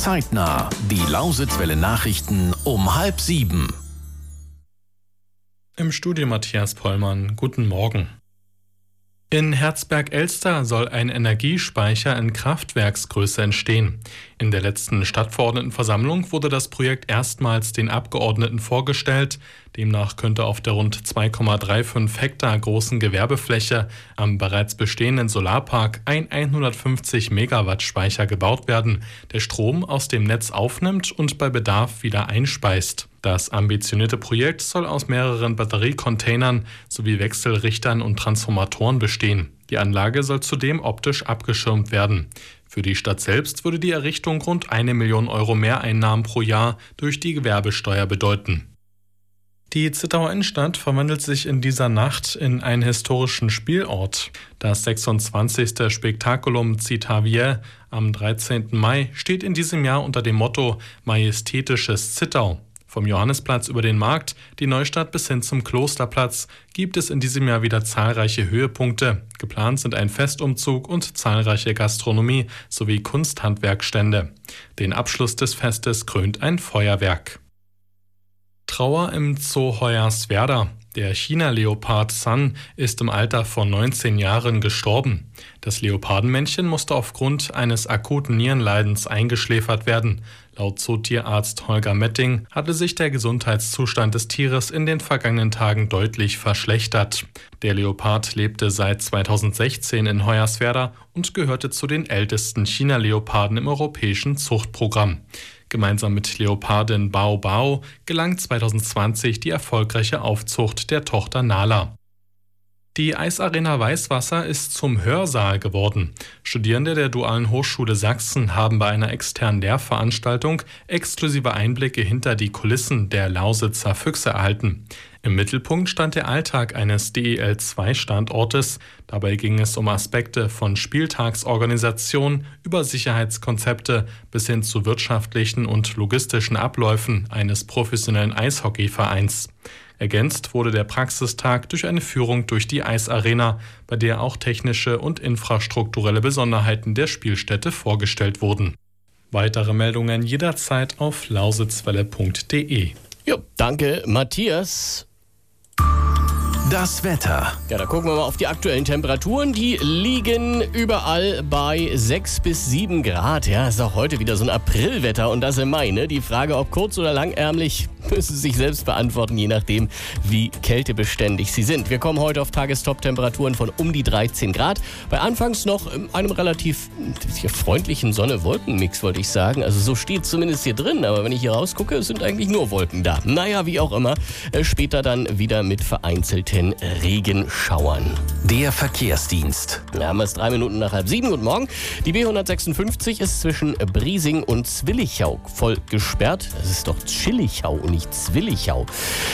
Zeitnah. Die Lausitzwelle Nachrichten um 6:30. Im Studio Matthias Pollmann. Guten Morgen. In Herzberg-Elster soll ein Energiespeicher in Kraftwerksgröße entstehen. In der letzten Stadtverordnetenversammlung wurde das Projekt erstmals den Abgeordneten vorgestellt. Demnach könnte auf der rund 2,35 Hektar großen Gewerbefläche am bereits bestehenden Solarpark ein 150 Megawatt Speicher gebaut werden, der Strom aus dem Netz aufnimmt und bei Bedarf wieder einspeist. Das ambitionierte Projekt soll aus mehreren Batteriecontainern sowie Wechselrichtern und Transformatoren bestehen. Die Anlage soll zudem optisch abgeschirmt werden. Für die Stadt selbst würde die Errichtung rund 1 Million Euro Mehreinnahmen pro Jahr durch die Gewerbesteuer bedeuten. Die Zittauer Innenstadt verwandelt sich in dieser Nacht in einen historischen Spielort. Das 26. Spektakulum Citavier am 13. Mai steht in diesem Jahr unter dem Motto Majestätisches Zittau. Vom Johannesplatz über den Markt, die Neustadt bis hin zum Klosterplatz gibt es in diesem Jahr wieder zahlreiche Höhepunkte. Geplant sind ein Festumzug und zahlreiche Gastronomie- sowie Kunsthandwerkstände. Den Abschluss des Festes krönt ein Feuerwerk. Trauer im Zoo Hoyerswerda. Der China-Leopard Sun ist im Alter von 19 Jahren gestorben. Das Leopardenmännchen musste aufgrund eines akuten Nierenleidens eingeschläfert werden. Laut Zootierarzt Holger Metting hatte sich der Gesundheitszustand des Tieres in den vergangenen Tagen deutlich verschlechtert. Der Leopard lebte seit 2016 in Hoyerswerda und gehörte zu den ältesten China-Leoparden im europäischen Zuchtprogramm. Gemeinsam mit Leopardin Bao Bao gelang 2020 die erfolgreiche Aufzucht der Tochter Nala. Die Eisarena Weißwasser ist zum Hörsaal geworden. Studierende der Dualen Hochschule Sachsen haben bei einer externen Lehrveranstaltung exklusive Einblicke hinter die Kulissen der Lausitzer Füchse erhalten. Im Mittelpunkt stand der Alltag eines DEL2-Standortes. Dabei ging es um Aspekte von Spieltagsorganisation über Sicherheitskonzepte bis hin zu wirtschaftlichen und logistischen Abläufen eines professionellen Eishockeyvereins. Ergänzt wurde der Praxistag durch eine Führung durch die Eisarena, bei der auch technische und infrastrukturelle Besonderheiten der Spielstätte vorgestellt wurden. Weitere Meldungen jederzeit auf lausitzwelle.de. Jo, danke, Matthias. Das Wetter. Ja, da gucken wir mal auf die aktuellen Temperaturen. Die liegen überall bei 6 bis 7 Grad. Ja, ist auch heute wieder so ein Aprilwetter und das im Mai. Ne? Die Frage, ob kurz oder langärmlich, müssen Sie sich selbst beantworten, je nachdem, wie kältebeständig Sie sind. Wir kommen heute auf Tagestop-Temperaturen von um die 13 Grad. Bei anfangs noch einem relativ freundlichen Sonne-Wolken-Mix, wollte ich sagen. Also so steht es zumindest hier drin. Aber wenn ich hier rausgucke, sind eigentlich nur Wolken da. Naja, wie auch immer. Später dann wieder mit vereinzelten Regenschauern. Der Verkehrsdienst. Wir haben es 3 Minuten nach 6:30. Guten Morgen. Die B156 ist zwischen Briesing und Zwillichau voll gesperrt. Das ist doch Schillichau und nicht Zwillichau.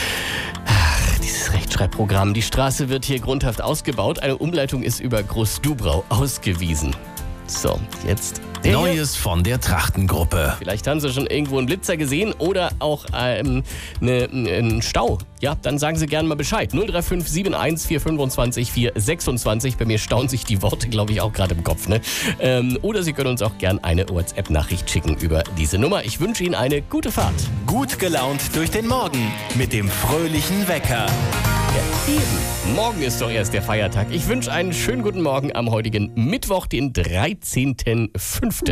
Ach, dieses Rechtschreibprogramm. Die Straße wird hier grundhaft ausgebaut. Eine Umleitung ist über Groß-Dubrau ausgewiesen. So, jetzt Neues von der Trachtengruppe. Vielleicht haben Sie schon irgendwo einen Blitzer gesehen oder auch einen Stau. Ja, dann sagen Sie gerne mal Bescheid. 03571 425 426. Bei mir staunen sich die Worte, glaube ich, auch gerade im Kopf. Ne? Oder Sie können uns auch gerne eine WhatsApp-Nachricht schicken über diese Nummer. Ich wünsche Ihnen eine gute Fahrt. Gut gelaunt durch den Morgen mit dem fröhlichen Wecker. Ja, eben. Morgen ist doch erst der Feiertag. Ich wünsche einen schönen guten Morgen am heutigen Mittwoch, den 13.05.